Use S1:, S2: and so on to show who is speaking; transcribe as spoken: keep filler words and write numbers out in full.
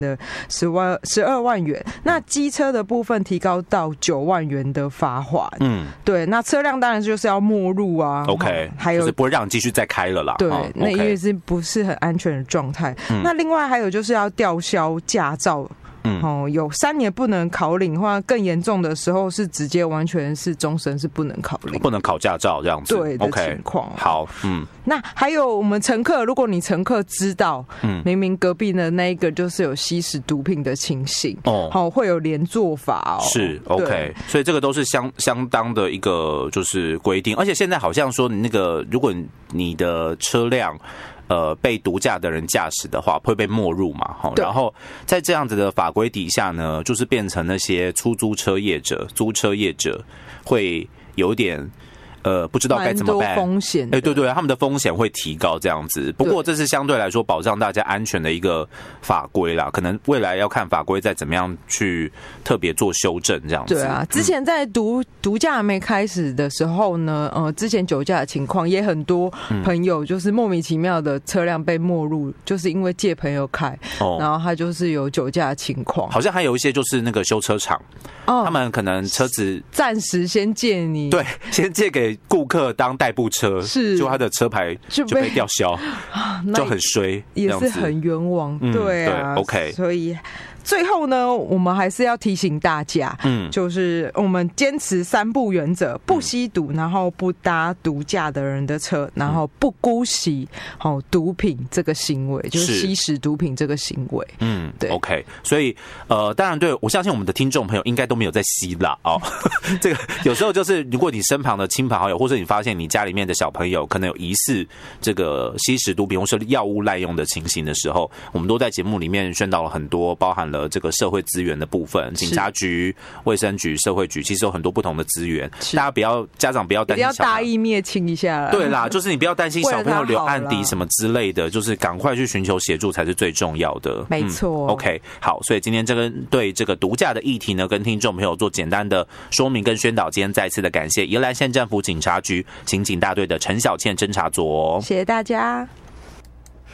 S1: 的十万十二万元，那机车的部分提高到九万元的罚款。嗯，对，那车辆当然就是要没入啊。
S2: OK，
S1: 还有
S2: 就是不会让你继续再开了啦。
S1: 对，
S2: 哦、
S1: 那因为
S2: OK
S1: 是不是很安全的状态、
S2: 嗯？
S1: 那另外还有就是要吊销驾照。嗯，哦，有三年不能考领，或者更严重的时候是直接完全是终身是不能考领，
S2: 不能考驾照这样子。
S1: 对的
S2: OK
S1: 情况。
S2: 好，嗯，
S1: 那还有我们乘客，如果你乘客知道，嗯，明明隔壁的那一个就是有吸食毒品的情形，哦，好、哦，会有连坐法哦。
S2: 是 OK， 所以这个都是相相当的一个就是规定，而且现在好像说你那个，如果你的车辆。呃，被毒驾的人驾驶的话，会被没入嘛？然后在这样子的法规底下呢，就是变成那些出租车业者、租车业者会有点。呃，不知道该怎么办，
S1: 风险，
S2: 哎，对对，他们的风险会提高这样子。不过这是相对来说保障大家安全的一个法规啦，可能未来要看法规再怎么样去特别做修正这样子。
S1: 对啊，之前在毒毒驾还没开始的时候呢，呃，之前酒驾的情况也很多，朋友就是莫名其妙的车辆被没入，就是因为借朋友开，哦、然后他就是有酒驾的情况。
S2: 好像还有一些就是那个修车厂，哦、他们可能车子
S1: 暂时先借你，
S2: 对，先借给。顾客当代步车，
S1: 是
S2: 就他的车牌就被吊销，就很衰，
S1: 也是很冤枉，
S2: 嗯、
S1: 对啊
S2: 对 ，OK，
S1: 所以。最后呢，我们还是要提醒大家，嗯，就是我们坚持三不原则：不吸毒，然后不搭毒驾的人的车，然后不姑息哦毒品这个行为，就是吸食毒品这个行为。
S2: 嗯，对 ，OK。所以呃，当然对我相信我们的听众朋友应该都没有在吸啦哦。这个有时候就是如果你身旁的亲朋好友，或者你发现你家里面的小朋友可能有疑似这个吸食毒品或是药物滥用的情形的时候，我们都在节目里面宣导了很多，包含了这个社会资源的部分，警察局、卫生局、社会局，其实有很多不同的资源。大家不要，家长不要担心，
S1: 不要大义灭亲一下啦。
S2: 对啦，就是你不要担心小朋友留案底什么之类的，就是赶快去寻求协助才是最重要的。
S1: 没错、
S2: 嗯。OK， 好，所以今天这个对这个毒驾的议题呢，跟听众朋友做简单的说明跟宣导。今天再次的感谢宜兰县政府警察局刑警大队的陈小倩侦查组。
S1: 谢谢大家。